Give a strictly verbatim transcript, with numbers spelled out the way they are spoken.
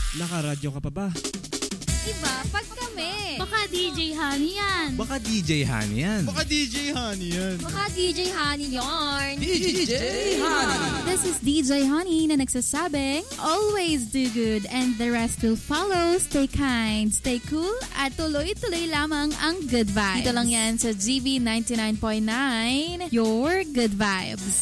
Nakaradyo ka pa ba? Iba, pag kami. Baka D J Honey yan. Baka D J Honey yan. Baka D J Honey yan. Baka D J Honey yarn. D J Honey. This is D J Honey na nagsasabing, always do good and the rest will follow. Stay kind, stay cool, at tuloy-tuloy lamang ang good vibes. Dito lang yan sa G B ninety-nine point nine, your good vibes.